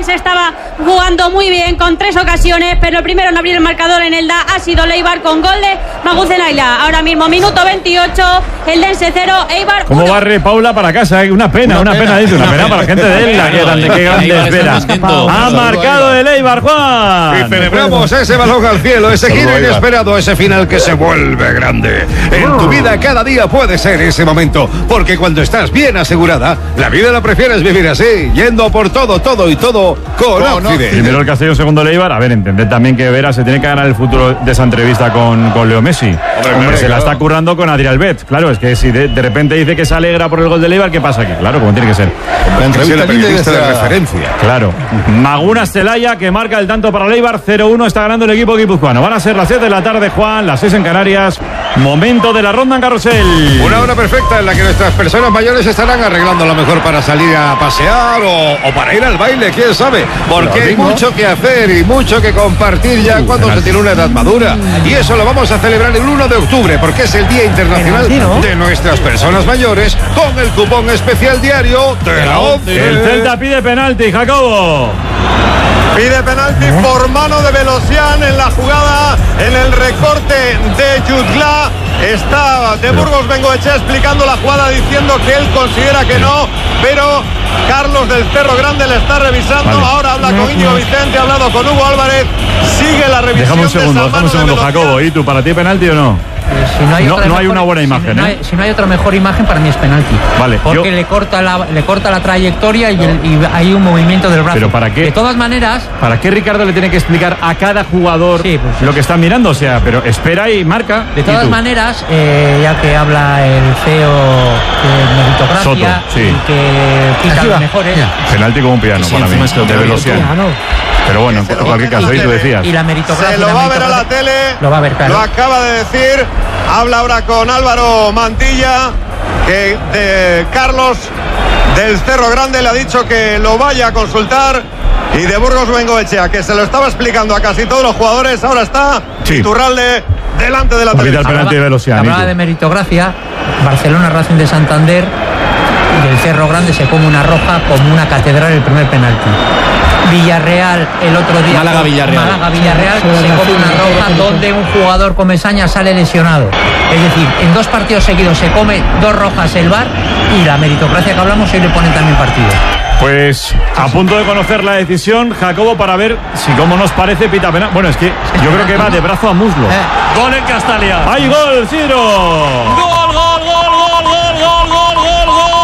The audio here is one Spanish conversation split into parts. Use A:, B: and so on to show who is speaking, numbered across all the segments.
A: se estaba jugando muy bien con 3 ocasiones, pero el primero en abrir el marcador en Elda ha sido el Eibar con gol de Maguzen Ayla. Ahora mismo minuto 28, el Dense 0, Eibar 1.
B: ¿Cómo barre Paula para casa? Una pena para la gente de Elda, que grande espera. Ha marcado el Eibar, Juan.
C: Y celebramos ese balón al cielo, ese giro inesperado, ese final que se vuelve grande. En tu vida cada día puede ser ese momento, porque cuando estás bien asegurada, la vida la prefieres vivir así, yendo por todo y todo con Occident.
B: Primero el Castellón, segundo el Eibar. A ver, entended también que Vera se tiene que ganar el futuro de esa entrevista con Leo Messi. Hombre, se la está currando con Adrián Albet. Claro, es que si de repente dice que se alegra por el gol del Eibar, ¿qué pasa aquí? Claro, como tiene que ser.
C: La entrevista periodista de referencia.
B: Claro. Magunas Celaya, que marca el tanto para el Eibar. 0-1 está ganando el equipo guipuzcoano. Van a ser las 7 de la tarde, Juan, las 6 en Canarias. Momento de la ronda en carrusel.
C: Una hora perfecta en la que nuestras personas mayores estarán arreglando lo mejor para salir a pasear o para ir al baile, quién sabe. Porque hay mucho que hacer y mucho que compartir ya cuando se tiene una edad madura. Y eso lo vamos a celebrar el 1 de octubre, porque es el Día Internacional de nuestras personas mayores, con el cupón especial diario de la 11.
B: El Celta pide penalti, Jacobo.
D: Pide penalti por mano de Velosian en la jugada, en el recorte de Jutgla. Está de Burgos Bengoechea explicando la jugada, diciendo que él considera que no, pero Carlos del Cerro Grande le está revisando. Ahora habla con Íñigo Vicente, ha hablado con Hugo Álvarez, sigue la revisión.
B: Déjame un segundo, Jacobo. ¿Y tú, para ti penalti o no?
E: Si no hay
B: una buena imagen,
E: si no hay otra mejor imagen, para mí es penalti.
B: Vale,
E: porque le corta la trayectoria y hay un movimiento del brazo.
B: ¿Pero para qué?
E: De todas maneras,
B: ¿para qué Ricardo le tiene que explicar a cada jugador lo que está mirando? O sea, pero espera y marca.
E: De todas maneras, ya que habla el CEO de meritocracia,
B: Soto,
E: y que quita los mejores.
B: Penalti como un piano para mí, de Velosian. Pero bueno, en cualquier caso, ahí tú decías.
E: Y la meritocracia.
D: Se lo va a ver a la tele.
E: Lo va a ver, claro.
D: Lo acaba de decir. Habla ahora con Álvaro Mantilla, que de Carlos del Cerro Grande le ha dicho que lo vaya a consultar. Y de Burgos Bengoechea, que se lo estaba explicando a casi todos los jugadores. Ahora está Iturralde delante de la televisión.
B: El penalti de Velosian.
E: Hablaba de meritocracia. Barcelona, Racing de Santander. Del Cerro Grande se come una roja como una catedral el primer penalti. Villarreal el otro día. Málaga-Villarreal se come una roja donde un jugador comesaña sale lesionado. Es decir, en 2 partidos seguidos se come 2 rojas el VAR, y la meritocracia que hablamos hoy le ponen también partido.
B: Pues a punto de conocer la decisión, Jacobo, para ver si, como nos parece, pita penal. Bueno, es que yo creo que va de brazo a muslo.
F: Gol en Castalia.
B: ¡Hay gol, Ciro!
F: ¡Gol, gol, gol, gol, gol, gol, gol, gol,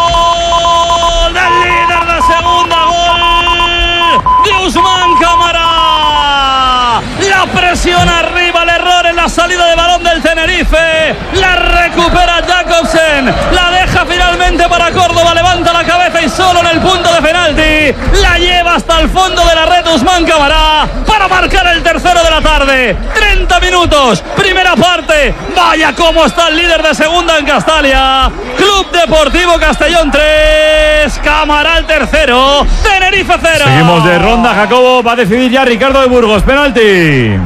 F: gol! ¡Del líder de segunda! ¡Gol de Usman Cámara! La presión arriba, el error en la salida de balón del Tenerife. La recupera Jacobsen. La deja finalmente para Córdoba. Levanta la cabeza y solo en el punto de penalti la lleva hasta el fondo de la red Usman Cámara para marcar el tercero de la tarde. 30 minutos, primera parte. Vaya cómo está el líder de segunda en Castalia. Club Deportivo Castellón 3, Cámara el tercero, Tenerife 0.
B: Seguimos de ronda, Jacobo. Va a decidir ya Ricardo de Burgos. Penalti.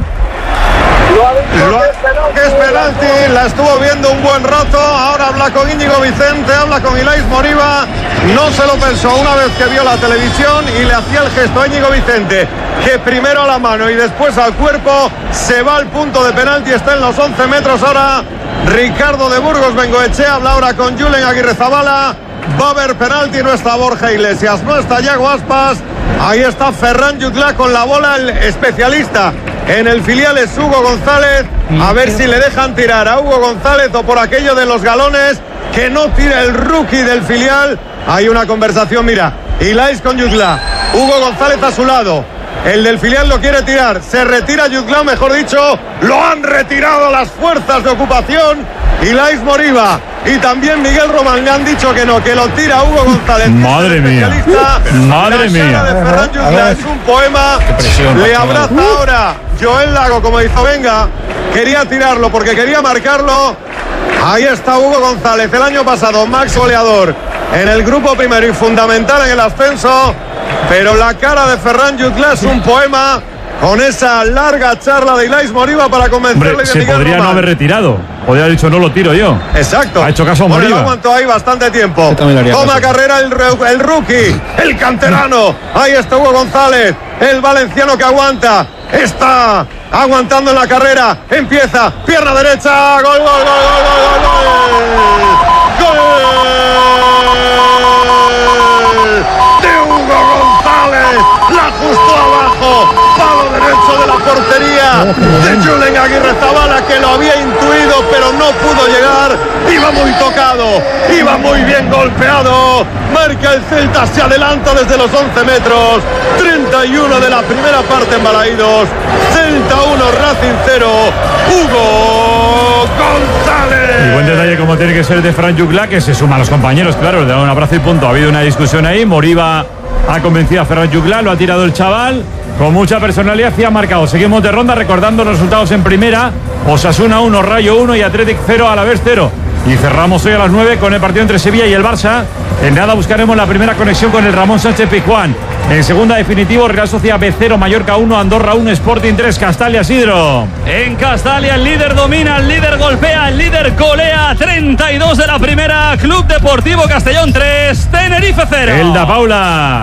D: Que es penalti, la estuvo viendo un buen rato. Ahora habla con Íñigo Vicente, habla con Ilais Moriba. No se lo pensó una vez que vio la televisión y le hacía el gesto a Íñigo Vicente, que primero a la mano y después al cuerpo. Se va al punto de penalti, está en los 11 metros ahora Ricardo de Burgos Bengoechea. Habla ahora con Julen Aguirrezabala. Va a haber penalti, no está Borja Iglesias, no está Yago Aspas. Ahí está Ferran Jutgla con la bola, el especialista en el filial es Hugo González. A ver si le dejan tirar a Hugo González o por aquello de los galones, que no tira el rookie del filial. Hay una conversación, mira, Ilais con Jutgla, Hugo González a su lado. El del filial lo quiere tirar, se retira Jutgla, mejor dicho, lo han retirado las fuerzas de ocupación. Ilais Moriba y también Miguel Román le han dicho que no, que lo tira Hugo González.
B: Madre mía, madre mía.
D: De Ferran Jutgla es un poema. Le abraza ahora Joel Lago, como dijo, venga, quería tirarlo porque quería marcarlo. Ahí está Hugo González, el año pasado Max goleador en el grupo primero y fundamental en el ascenso. Pero la cara de Ferran Jutgla es un poema. con esa larga charla de Ilais Moriba para convencerle.
B: Hombre,
D: de
B: se
D: Miguel
B: podría
D: Román.
B: no haber retirado. Podría haber dicho, no lo tiro yo.
D: Exacto.
B: Ha hecho caso a
D: Bueno,
B: Moriba.
D: él aguantó ahí bastante tiempo. Toma carrera el rookie, el canterano. Ahí está Hugo González, el valenciano que aguanta. Está aguantando en la carrera. Empieza, pierna derecha. Gol, gol, gol, gol, gol, gol. Gol de Hugo González. La justo abajo. Palo derecho de la portería de Julen Aguirre Zabala, que lo había intuido pero no pudo llegar. Iba muy tocado, iba muy bien golpeado. Marca el Celta, se adelanta desde los 11 metros. 31 de la primera parte en Balaídos. Celta 1, Racing 0. Hugo González.
B: Y buen detalle como tiene que ser de Fran Jugla, que se suma a los compañeros, claro, le da un abrazo y punto. Ha habido una discusión ahí, Moriba ha convencido a Ferran Jugla, lo ha tirado el chaval con mucha personalidad y ha marcado. Seguimos de ronda recordando los resultados en primera. Osasuna 1, Rayo 1 y Athletic 0, Alavés 0. Y cerramos hoy a las 9 con el partido entre Sevilla y el Barça. En nada buscaremos la primera conexión con el Ramón Sánchez Pizjuán. En segunda definitivo, Real Sociedad B0, Mallorca 1, Andorra 1, Sporting 3, Castalia, Sidro.
F: En Castalia el líder domina, el líder golpea, el líder golea. 32 de la primera, Club Deportivo Castellón 3, Tenerife 0.
B: Elda Paula.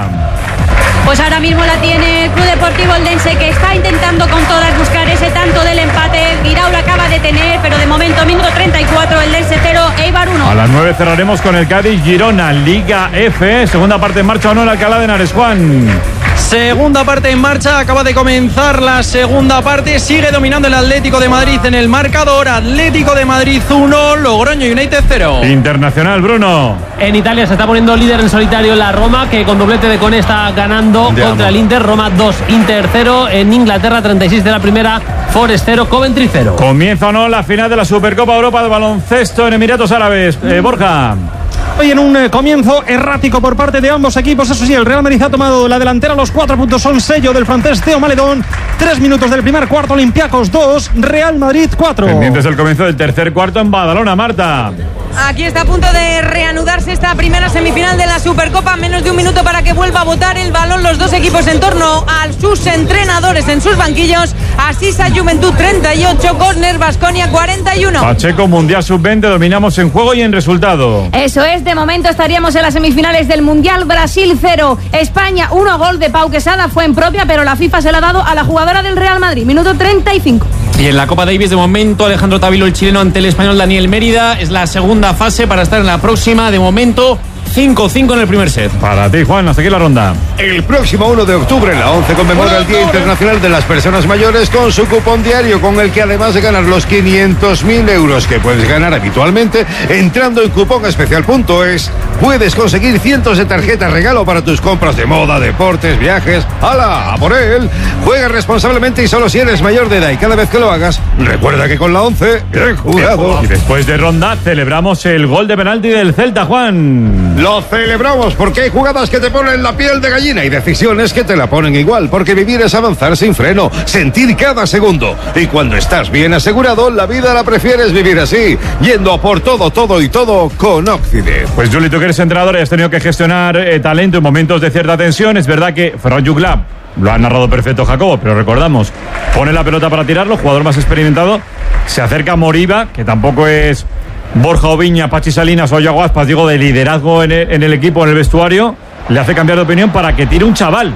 A: Pues ahora mismo la tiene el Club Deportivo Eldense, que está intentando con todas buscar ese tanto del empate. Guirao la acaba de tener, pero de momento minuto 34, Eldense 0, Eibar 1.
B: A las 9 cerraremos con el Cádiz Girona, Liga F. Segunda parte en marcha o no en Alcalá de Henares, Juan.
G: Segunda parte en marcha, acaba de comenzar la segunda parte, sigue dominando el Atlético de Madrid en el marcador. Atlético de Madrid 1, Logroño United 0.
B: Internacional, Bruno.
H: En Italia se está poniendo líder en solitario la Roma, que con doblete de Koné está ganando contra el Inter. Roma 2, Inter 0. En Inglaterra, 36 de la primera, Forest 0, Coventry 0.
B: Comienza o no la final de la Supercopa Europa de baloncesto en Emiratos Árabes. Borja.
I: Hoy en un comienzo errático por parte de ambos equipos. Eso sí, el Real Madrid ha tomado la delantera. Los 4 puntos son sello del francés Theo Maledon. 3 minutos del primer cuarto, Olympiacos 2, Real Madrid 4.
B: Pendientes del comienzo del tercer cuarto en Badalona, Marta.
J: Aquí está a punto de reanudarse esta primera semifinal de la Supercopa. Menos de un minuto para que vuelva a botar el balón los dos equipos en torno a sus entrenadores en sus banquillos. Asisa Juventud 38, Cosner Baskonia 41.
B: Pacheco, Mundial Sub-20, dominamos en juego y en resultado.
K: Eso es, de momento estaríamos en las semifinales del Mundial. Brasil 0, España 1, gol de Pau Quesada, fue en propia, pero la FIFA se lo ha dado a la jugadora del Real Madrid, minuto 35.
G: Y en la Copa Davis de momento Alejandro Tavilo, el chileno, ante el español Daniel Mérida. Es la segunda fase para estar en la próxima. De momento 5-5 en el primer set.
B: Para ti, Juan, hasta aquí la ronda.
C: El próximo 1 de octubre la 11 conmemora el Día Internacional de las Personas Mayores con su cupón diario, con el que además de ganar los 500.000 euros que puedes ganar habitualmente, entrando en cuponespecial.es, puedes conseguir cientos de tarjetas regalo para tus compras de moda, deportes, viajes. ¡Hala! ¡A por él! Juega responsablemente y solo si eres mayor de edad, y cada vez que lo hagas, recuerda que con la 11 he jugado.
B: Y después de ronda celebramos el gol de penalti del Celta, Juan.
C: Lo celebramos porque hay jugadas que te ponen la piel de gallina y decisiones que te la ponen igual, porque vivir es avanzar sin freno, sentir cada segundo. Y cuando estás bien asegurado, la vida la prefieres vivir así, yendo a por todo, todo y todo con Occident.
B: Pues Juli, tú que eres entrenador y has tenido que gestionar talento en momentos de cierta tensión. Es verdad que Ferran Jugla, lo ha narrado perfecto Jacobo, pero recordamos, pone la pelota para tirarlo, jugador más experimentado, se acerca a Moriba, que tampoco es Borja Oviña, Pachi Salinas o Yago Aspas, digo, de liderazgo en el equipo, en el vestuario, le hace cambiar de opinión para que tire un chaval.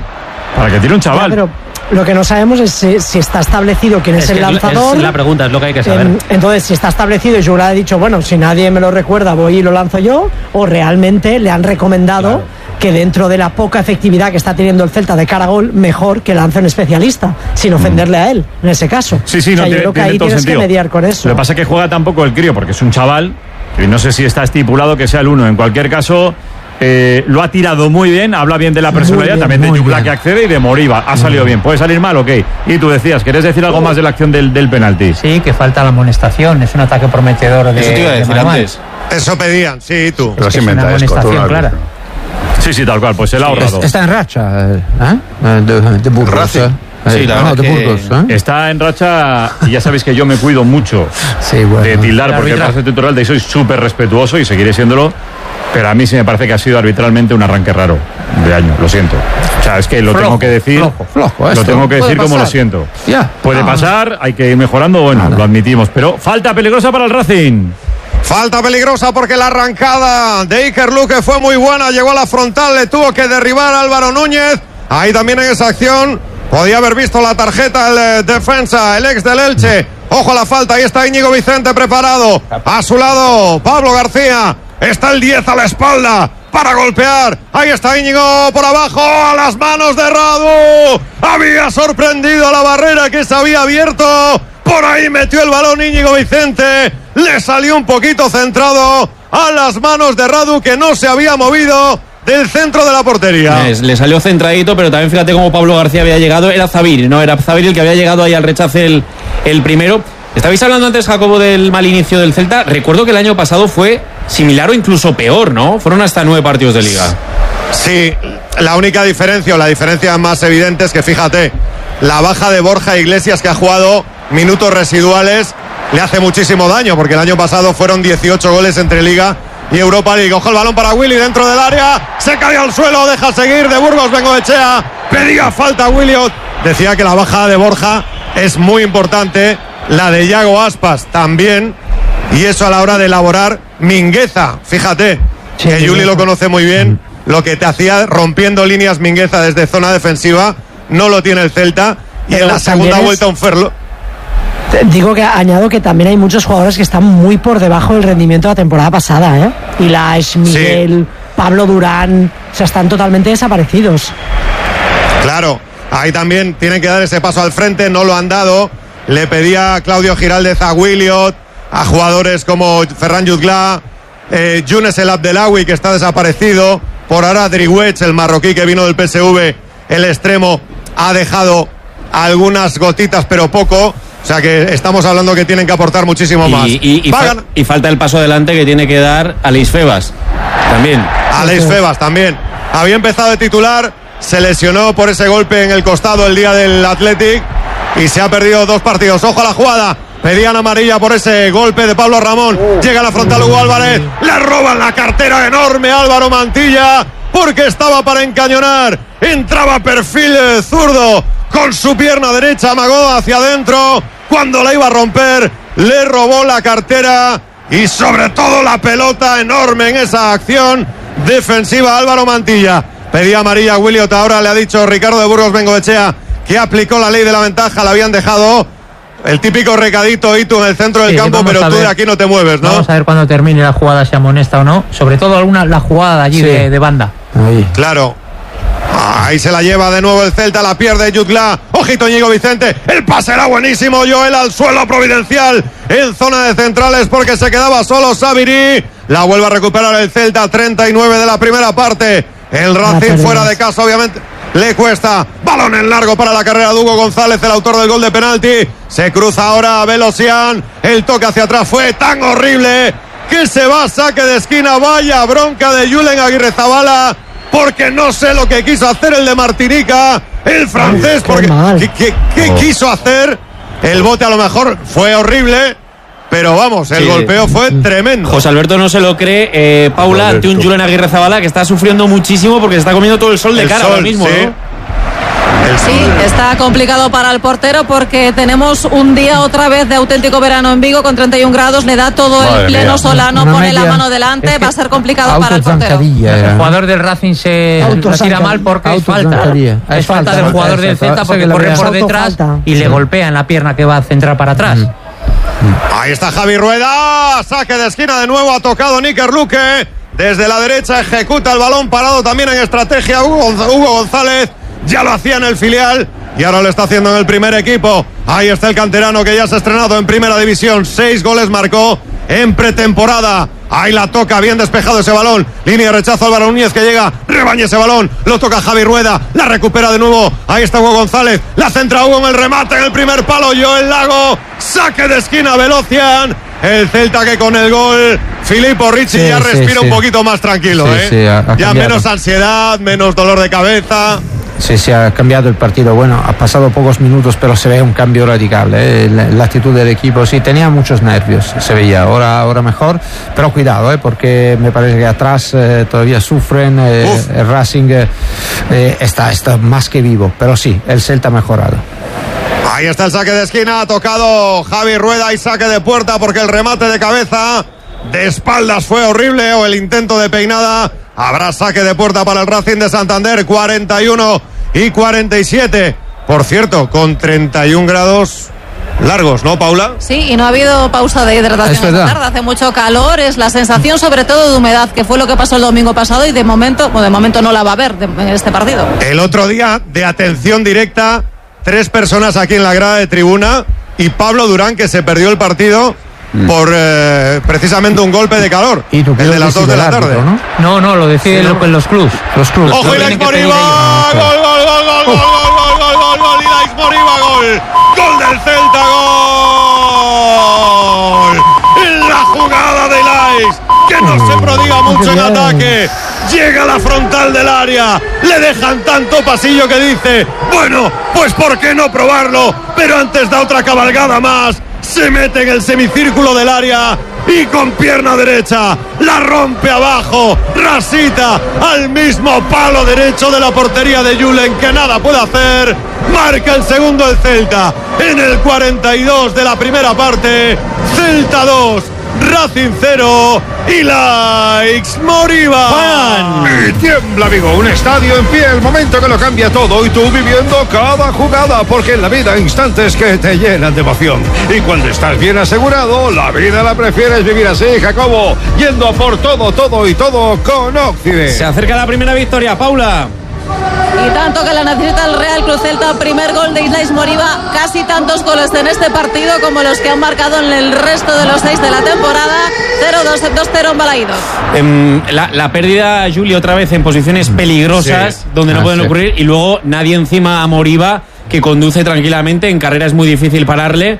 L: Ya, pero lo que no sabemos es si está establecido quién es el lanzador.
H: Es la pregunta, es lo que hay que saber.
L: Entonces, si está establecido y Jugla ha dicho, bueno, si nadie me lo recuerda, voy y lo lanzo yo, o realmente le han recomendado que dentro de la poca efectividad que está teniendo el Celta de cara a gol, mejor que lance un especialista, sin ofenderle a él, en ese caso.
B: Sí,
L: yo creo que ahí tienes que mediar con eso.
B: Lo que pasa es que juega tampoco el crío, porque es un chaval, y no sé si está estipulado que sea el 1. En cualquier caso, lo ha tirado muy bien, habla bien de la personalidad, bien, también de Jugla que accede y de Moriba. Ha salido bien. ¿Puede salir mal? Ok. Y tú decías, ¿querés decir algo más de la acción del penalti?
E: Sí, que falta la amonestación, es un ataque prometedor de...
G: Eso te iba a decir antes.
D: Eso pedían, sí, tú.
E: Es una amonestación clara.
B: Sí, tal cual, pues se la ha ahorrado.
M: Está en racha, de Burgos.
B: Sí, de Burgos, está en racha y ya sabéis que yo me cuido mucho de tildar, porque el pase tutorial de soy súper respetuoso y seguiré siéndolo. Pero a mí sí me parece que ha sido arbitralmente un arranque raro de año, lo siento. O sea, es que lo tengo que decir.
M: Flojo,
B: lo tengo que decir como lo siento. Puede pasar, hay que ir mejorando, bueno, lo admitimos. Pero falta peligrosa para el Racing.
D: Falta peligrosa porque la arrancada de Iker Luque fue muy buena, llegó a la frontal, le tuvo que derribar a Álvaro Núñez. Ahí también en esa acción podía haber visto la tarjeta el defensa, el ex del Elche. Ojo a la falta, ahí está Íñigo Vicente preparado. A su lado Pablo García, está el 10 a la espalda para golpear. Ahí está Íñigo por abajo, a las manos de Radu. Había sorprendido la barrera que se había abierto. Por ahí metió el balón Íñigo Vicente. Le salió un poquito centrado a las manos de Radu, que no se había movido del centro de la portería.
N: Le salió centradito, pero también fíjate cómo Pablo García había llegado. Era Zabir, ¿no? Era Zabir el que había llegado ahí al rechace el primero. Estabais hablando antes, Jacobo, del mal inicio del Celta. Recuerdo que el año pasado fue similar o incluso peor, ¿no? Fueron hasta 9 partidos de Liga.
D: Sí, la única diferencia, o la diferencia más evidente, es que fíjate, la baja de Borja Iglesias, que ha jugado minutos residuales, le hace muchísimo daño, porque el año pasado fueron 18 goles entre Liga y Europa League. Ojo el balón para Willy dentro del área, se cayó al suelo, deja seguir de Burgos Bengoechea, pedía falta Willy. Decía que la bajada de Borja es muy importante, la de Yago Aspas también, y eso a la hora de elaborar Mingueza, fíjate, que Juli lo conoce muy bien, lo que te hacía rompiendo líneas Mingueza desde zona defensiva, no lo tiene el Celta, y en la segunda vuelta un Ferlo.
L: Digo que añado que también hay muchos jugadores que están muy por debajo del rendimiento de la temporada pasada, ¿eh? Ilaix, Miguel, Pablo Durán, o sea, están totalmente desaparecidos.
D: Claro, ahí también tienen que dar ese paso al frente, no lo han dado. Le pedía a Claudio Giraldez a Williot, a jugadores como Ferran Jutgla, Younes El Abdelawi, que está desaparecido. Por ahora Driouech, el marroquí que vino del PSV, el extremo, ha dejado algunas gotitas, pero poco. O sea que estamos hablando que tienen que aportar muchísimo más.
N: Y falta el paso adelante que tiene que dar Aleix Febas también.
D: Aleix Febas también. Había empezado de titular, se lesionó por ese golpe en el costado el día del Athletic y se ha perdido 2 partidos. Ojo a la jugada. Pedían amarilla por ese golpe de Pablo Ramón. Llega a la frontal Hugo Álvarez. Le roban la cartera enorme a Álvaro Mantilla porque estaba para encañonar. Entraba perfil zurdo. Con su pierna derecha amagó hacia adentro. Cuando la iba a romper, le robó la cartera y sobre todo la pelota enorme en esa acción defensiva Álvaro Mantilla. Pedía amarilla a Williot, ahora le ha dicho Ricardo de Burgos Bengoechea que aplicó la ley de la ventaja, la habían dejado. El típico recadito, Itu, en el centro del campo, pero tú de aquí no te mueves, ¿no?
E: Vamos a ver cuando termine la jugada si amonesta o no. Sobre todo la jugada de allí de banda.
M: Ahí.
D: Claro. Ahí se la lleva de nuevo el Celta, la pierde Jutgla. Ojito Íñigo Vicente, el pase era buenísimo. Joel al suelo providencial en zona de centrales porque se quedaba solo Sabiri. La vuelve a recuperar el Celta, 39 de la primera parte. El Racing fuera de casa, obviamente. Le cuesta, balón en largo para la carrera de Hugo González, el autor del gol de penalti. Se cruza ahora a Velosian. El toque hacia atrás fue tan horrible que se va a saque de esquina. Vaya bronca de Julen Aguirrezabala, porque no sé lo que quiso hacer el de Martinica, el francés, porque ¿qué quiso hacer? El bote a lo mejor fue horrible, pero vamos, el golpeo fue tremendo.
N: José Alberto no se lo cree, Paula, ante un Julen Aguirrezabala que está sufriendo muchísimo porque se está comiendo todo el sol de cara ahora mismo, ¿no?
J: Sí, está complicado para el portero porque tenemos un día otra vez de auténtico verano en Vigo con 31 grados, le da todo el pleno solano, pone la mano delante, va a ser complicado para el portero.
E: El jugador del Racing se la tira mal porque es falta. Es falta del jugador del Celta porque corre por detrás y le golpea en la pierna que va a centrar para atrás.
D: Ahí está Javi Rueda, saque de esquina de nuevo, ha tocado Iker Luque, desde la derecha ejecuta el balón, parado también en estrategia Hugo González. Ya lo hacía en el filial y ahora lo está haciendo en el primer equipo. Ahí está el canterano que ya se ha estrenado en primera división. 6 goles marcó en pretemporada. Ahí la toca, bien despejado ese balón. Línea de rechazo Álvaro Núñez que llega, rebaña ese balón. Lo toca Javi Rueda, la recupera de nuevo. Ahí está Hugo González, la centra Hugo en el remate, en el primer palo. Joel Lago, saque de esquina Velocian. El Celta que con el gol Filippo Ricci ya respira un poquito más tranquilo, ya menos ansiedad, menos dolor de cabeza.
M: se ha cambiado el partido. Bueno, ha pasado pocos minutos, pero se ve un cambio radical. La actitud del equipo, sí, tenía muchos nervios, se veía. Ahora mejor, pero cuidado, porque me parece que atrás todavía sufren. El Racing está más que vivo, pero sí, el Celta ha mejorado.
D: Ahí está el saque de esquina, ha tocado Javi Rueda y saque de puerta porque el remate de cabeza de espaldas fue horrible, o el intento de peinada. Habrá saque de puerta para el Racing de Santander, 41 y 47. Por cierto, con 31 grados largos, ¿no, Paula?
O: Sí, y no ha habido pausa de hidratación esta tarde. Hace mucho calor, es la sensación sobre todo de humedad, que fue lo que pasó el domingo pasado y de momento no la va a haber en este partido.
D: El otro día, de atención directa, 3 personas aquí en la grada de tribuna y Pablo Durán, que se perdió el partido por precisamente un golpe de calor, el de las 2 de la tarde.
E: No, lo decide los clubs.
D: ¡Ojo, Ilaix Moriba! ¡Gol! ¡Ilaix Moriba, gol! ¡Gol del Celta, gol! La jugada de Ilaix, que no se prodiga mucho en ataque. Llega a la frontal del área, le dejan tanto pasillo que dice, bueno, pues ¿por qué no probarlo? Pero antes da otra cabalgada más, se mete en el semicírculo del área y con pierna derecha la rompe abajo, rasita al mismo palo derecho de la portería de Julen, que nada puede hacer. Marca el segundo el Celta en el 42 de la primera parte. Celta 2, Racing 0, Ilaix Moriba.
C: Y tiembla, amigo, un estadio en pie, el momento que lo cambia todo, y tú viviendo cada jugada, porque en la vida hay instantes que te llenan de emoción. Y cuando estás bien asegurado, la vida la prefieres vivir así, Jacobo, yendo a por todo con Occident.
N: Se acerca la primera victoria, Paula.
O: Y tanto que la necesita el Real Club Celta. Primer gol de Ilaix Moriba. Casi tantos goles en este partido como los que han marcado en el resto de los 6 de la temporada. 0-2, 2-0 en Balaídos.
N: La pérdida, Juli, otra vez en posiciones peligrosas, donde no pueden ocurrir. Y luego nadie encima a Moriba, que conduce tranquilamente. En carrera es muy difícil pararle.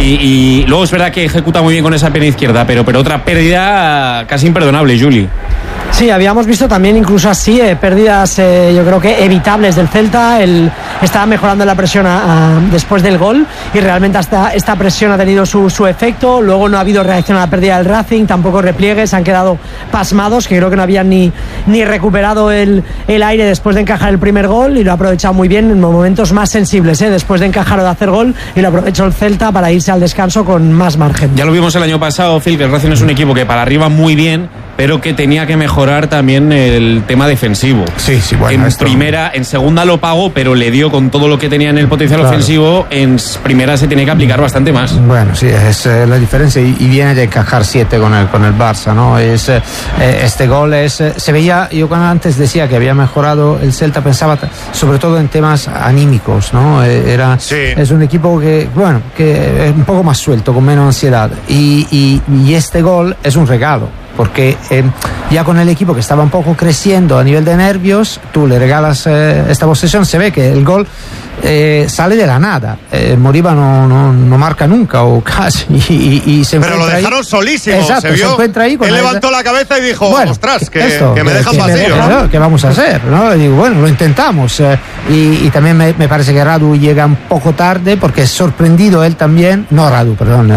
N: Y luego es verdad que ejecuta muy bien con esa pierna izquierda, pero otra pérdida casi imperdonable, Juli.
L: Sí, habíamos visto también incluso así pérdidas yo creo que evitables del Celta. Él estaba mejorando la presión después del gol y realmente hasta esta presión ha tenido su efecto. Luego no ha habido reacción a la pérdida del Racing, tampoco repliegues, han quedado pasmados, que creo que no habían ni recuperado el aire después de encajar el primer gol, y lo ha aprovechado muy bien en momentos más sensibles, después de encajar o de hacer gol, y lo aprovechó el Celta para irse al descanso con más margen.
N: Ya lo vimos el año pasado, Phil, que el Racing es un equipo que para arriba muy bien, pero que tenía que mejorar también el tema defensivo.
M: Sí, bueno.
N: En segunda lo pagó, pero le dio con todo lo que tenía en el potencial ofensivo. En primera se tiene que aplicar bastante más.
M: Bueno, sí, es la diferencia, y viene de encajar 7 con el Barça, ¿no? Este gol se veía, yo cuando antes decía que había mejorado el Celta, pensaba sobre todo en temas anímicos, ¿no? Es un equipo que es un poco más suelto, con menos ansiedad, y este gol es un regalo, porque ya con el equipo que estaba un poco creciendo a nivel de nervios, tú le regalas esta posesión, se ve que el gol sale de la nada. Moriba no marca nunca o casi, y se
D: pero lo dejaron ahí solísimo.
M: Exacto, se encuentra ahí con
D: él levantó la cabeza y dijo, ostras, que me dejan vacío, ¿no?
M: ¿Qué vamos a hacer? ¿no? Y digo, bueno, lo intentamos, y también me parece que Radu llega un poco tarde, porque es sorprendido él también, no Radu, perdón,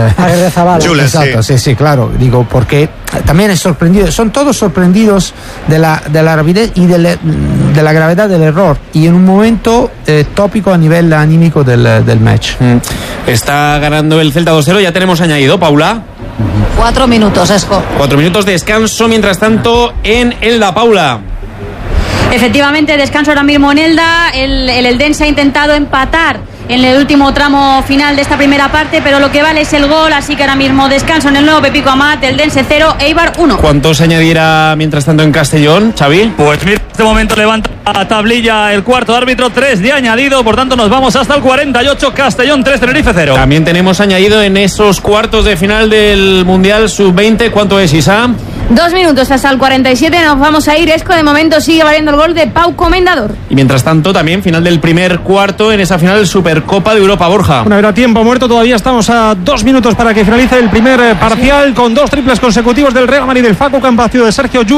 M: exacto, sí, claro, digo, porque también es sorprendido, son todos sorprendidos de la rapidez y de la gravedad del error, y en un momento tópico a nivel anímico del match.
N: Está ganando el Celta 2-0, ya tenemos añadido, Paula.
O: 4 minutos, Esco.
N: 4 minutos de descanso, mientras tanto en Elda, Paula.
A: Efectivamente, descanso ahora mismo en Elda. El Eldense ha intentado empatar en el último tramo final de esta primera parte, pero lo que vale es el gol, así que ahora mismo descanso en el nuevo Pepico Amat, Eldense 0, Eibar 1.
N: ¿Cuánto se añadirá mientras tanto en Castellón, Xavi?
F: Pues mira, en este momento levanta la tablilla el cuarto árbitro, 3 de añadido, por tanto nos vamos hasta el 48, Castellón 3, Tenerife 0.
N: También tenemos añadido en esos cuartos de final del Mundial Sub-20, ¿cuánto es, Isa?
K: 2 minutos hasta el 47, nos vamos a ir. Esco, de momento sigue valiendo el gol de Pau Comendador.
N: Y mientras tanto también final del primer cuarto en esa final del Supercopa de Europa, Borja.
I: Bueno, era tiempo muerto, todavía estamos a 2 minutos para que finalice el primer parcial, con 2 triples consecutivos del Real Madrid, del Facu Campacio, de Sergio Llull,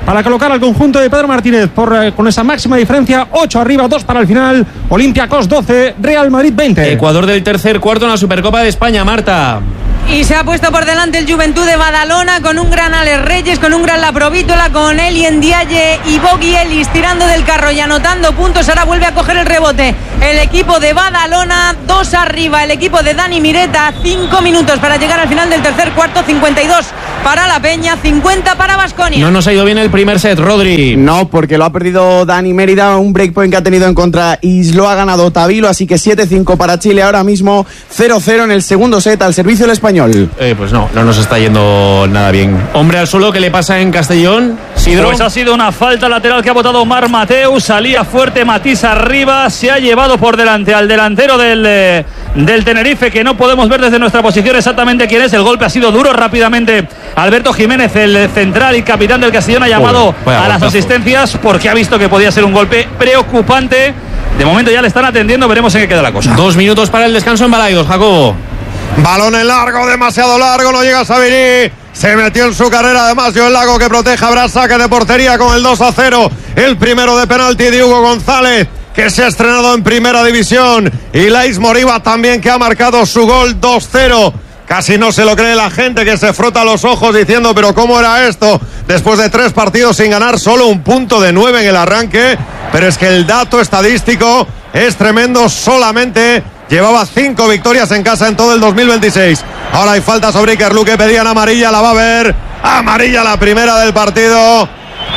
I: para colocar al conjunto de Pedro Martínez con esa máxima diferencia, 8 arriba, 2 para el final. Olympiacos 12, Real Madrid 20.
N: Ecuador del tercer cuarto en la Supercopa de España, Marta.
J: Y se ha puesto por delante el Juventud de Badalona con un gran Alex Reyes, con un gran Laprovítola, con Eli Ndiaye y Bogi Ellis tirando del carro y anotando puntos. Ahora vuelve a coger el rebote el equipo de Badalona, 2 arriba el equipo de Dani Mireta, 5 minutos para llegar al final del tercer cuarto, 52 para la Peña, 50 para Baskonia.
N: No nos ha ido bien el primer set, Rodri.
P: No, porque lo ha perdido Dani Mérida, un breakpoint que ha tenido en contra y lo ha ganado Tavilo, así que 7-5 para Chile ahora mismo, 0-0 en el segundo set al servicio del español.
N: Pues no nos está yendo nada bien. Hombre al suelo, ¿qué le pasa en Castellón? Sidro.
F: Pues ha sido una falta lateral que ha botado Omar Mateu, salía fuerte Matís arriba, se ha llevado por delante al delantero del Tenerife, que no podemos ver desde nuestra posición exactamente quién es. El golpe ha sido duro. Rápidamente Alberto Jiménez, el central y capitán del Castellón, ha llamado a las asistencias porque ha visto que podía ser un golpe preocupante. De momento ya le están atendiendo, veremos en qué queda la cosa.
N: 2 minutos para el descanso en Balaidos, Jacobo.
D: Balón en largo, demasiado largo, no llega Sabirí. Se metió en su carrera además Joel Lago, que protege. Habrá saque de portería con el 2-0. El primero de penalti de Hugo González, que se ha estrenado en primera división. Y Lais Moriba también, que ha marcado su gol, 2-0. Casi no se lo cree la gente, que se frota los ojos diciendo, pero ¿cómo era esto? Después de 3 partidos sin ganar, solo un punto de 9 en el arranque. Pero es que el dato estadístico es tremendo. Solamente llevaba 5 victorias en casa en todo el 2026. Ahora hay falta sobre Iker Luque, pedían amarilla, la va a ver. Amarilla, la primera del partido.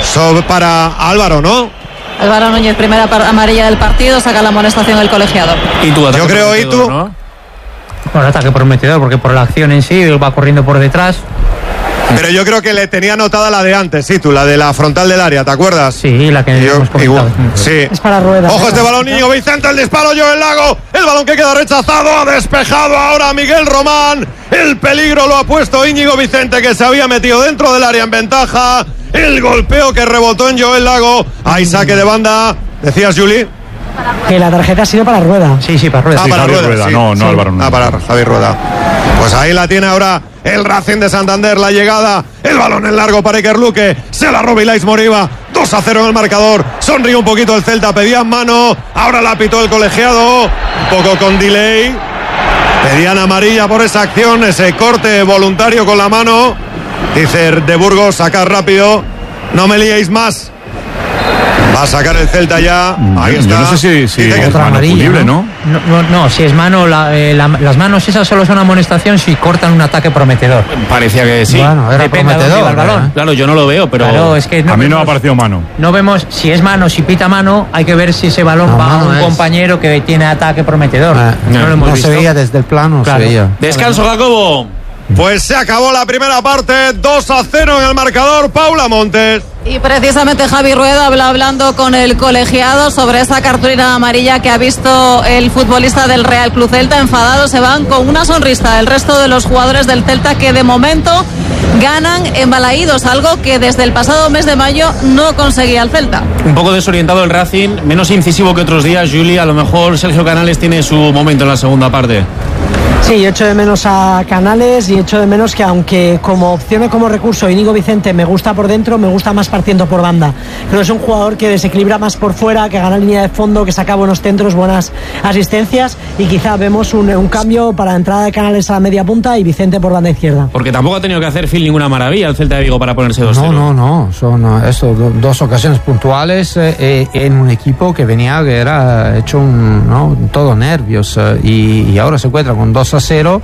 D: Para Álvaro, ¿no?
O: Álvaro Núñez, primera amarilla del partido, saca la amonestación el colegiado.
N: ¿Y tú?
D: Yo creo, ¿y tú?
E: ¿No? Bueno, ataque prometedor, porque por la acción en sí va corriendo por detrás.
D: Pero yo creo que le tenía anotada la de antes, sí, tú, la de la frontal del área, ¿te acuerdas?
E: Sí, la que hemos comentado.
D: Sí.
L: Es para Rueda.
D: Ojo este balón, Niño Vicente, el disparo, Joel Lago. El balón que queda rechazado, ha despejado ahora Miguel Román. El peligro lo ha puesto Íñigo Vicente, que se había metido dentro del área en ventaja. El golpeo que rebotó en Joel Lago. Hay saque de banda. ¿Decías, Juli?
L: Que la tarjeta ha sido para Rueda.
E: Sí, para Rueda.
D: Para Rueda,
B: sí.
D: No,
B: sí.
D: Álvaro. Para Javier Rueda. Pues ahí la tiene ahora el Racing de Santander, la llegada. El balón en largo para Iker Luque. Se la roba Ilais Moriba. 2-0 en el marcador. Sonríe un poquito el Celta. Pedían mano. Ahora la pitó el colegiado. Un poco con delay. Pedían amarilla por esa acción. Ese corte voluntario con la mano. Dice de Burgos, sacar rápido. No me liéis más. Va a sacar el Celta ya. Ahí está.
B: Yo no sé si es
E: otra
B: mano
E: amarilla,
B: punible,
E: ¿no? No, si es mano, las manos esas solo son amonestación si cortan un ataque prometedor.
N: Parecía que sí.
E: Bueno, era depende prometedor, de dónde va el balón.
N: Claro, yo no lo veo, pero
E: claro, es que
B: a mí no me ha parecido mano.
E: No vemos si es mano, si pita mano, hay que ver si ese balón va a un compañero que tiene ataque prometedor.
M: No lo hemos visto. Se veía desde el plano, claro. Se veía.
N: Descanso, Jacobo.
D: Pues se acabó la primera parte, 2-0 en el marcador. Paula Montes.
O: Y precisamente Javi Rueda hablando con el colegiado sobre esa cartulina amarilla que ha visto el futbolista del Real Club Celta. Enfadado, se van con una sonrisa el resto de los jugadores del Celta, que de momento ganan en Balaídos, algo que desde el pasado mes de mayo no conseguía el Celta.
N: Un poco desorientado el Racing, menos incisivo que otros días. Juli, a lo mejor Sergio Canales tiene su momento en la segunda parte.
L: Sí, yo echo de menos a Canales y echo de menos que, aunque como opción y como recurso Íñigo Vicente me gusta por dentro, me gusta más partiendo por banda. Creo que es un jugador que desequilibra más por fuera, que gana línea de fondo, que saca buenos centros, buenas asistencias, y quizá vemos un cambio para entrada de Canales a la media punta y Vicente por banda izquierda.
N: Porque tampoco ha tenido que hacer Phil ninguna maravilla el Celta de Vigo para ponerse 2-0.
M: No, son dos ocasiones puntuales en un equipo que venía, que era hecho todo nervios, y ahora se encuentra con 2-0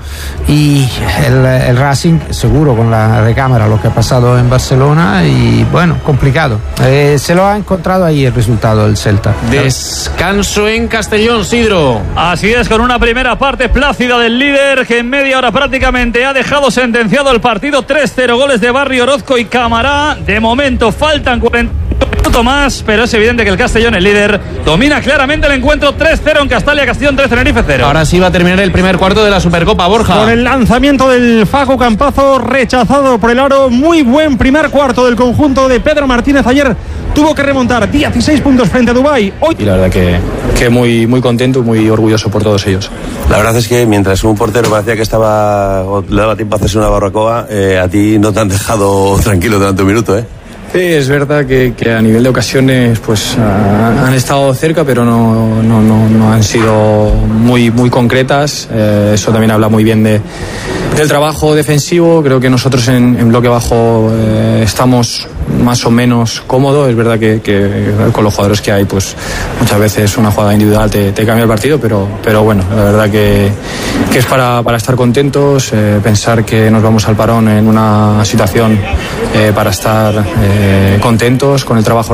M: y el Racing seguro con la recámara lo que ha pasado en Barcelona, y bueno, complicado. Se lo ha encontrado ahí el resultado del Celta.
N: Descanso en Castellón, Sidro.
F: Así es, con una primera parte plácida del líder, que en media hora prácticamente ha dejado sentenciado el partido. 3-0, goles de Barrio Orozco y Camará. De momento faltan 40 minutos más, pero es evidente que el Castellón, el líder, domina claramente el encuentro. 3-0 en Castalia, Castellón 3, Tenerife 0.
N: Ahora sí va a terminar el primer cuarto de la Supercopa, Borja.
I: Con el lanzamiento del Facu Campazo, rechazado por el aro. Muy buen primer cuarto del conjunto de Pedro Martínez. Ayer tuvo que remontar 16 puntos frente a Dubái. Hoy...
Q: Y la verdad que muy, muy contento, muy orgulloso por todos ellos.
R: La verdad es que mientras un portero parecía que le daba tiempo a hacerse una barbacoa, a ti no te han dejado tranquilo durante un minuto, ¿eh?
Q: Sí, es verdad que a nivel de ocasiones pues han estado cerca, pero no han sido muy concretas. Eso también habla muy bien del trabajo defensivo. Creo que nosotros en bloque bajo estamos más o menos cómodos. Es verdad que con los jugadores que hay, pues muchas veces una jugada individual te cambia el partido, pero bueno, la verdad que es para estar contentos, pensar que nos vamos al parón en una situación para estar contentos con el trabajo